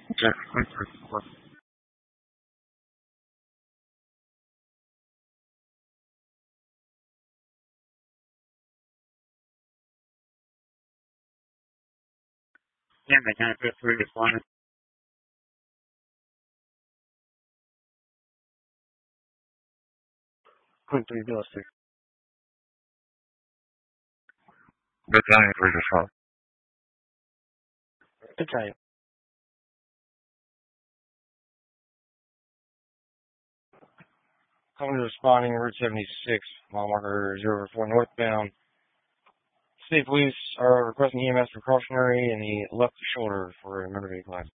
Check. Thanks for support. Yeah, mechanic 3 responding. Quick 3 realistic. Battalion 3 respond. Battalion. Company responding, Route 76, mile marker 044 northbound. State police are requesting EMS precautionary in the left shoulder for a motor vehicle accident.